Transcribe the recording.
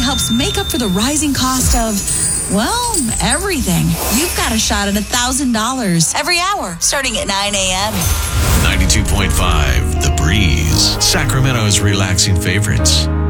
helps make up for the rising cost of, well, everything. You've got a shot at $1,000 every hour, starting at 9 a.m. 92.5 The Breeze, Sacramento's relaxing favorites.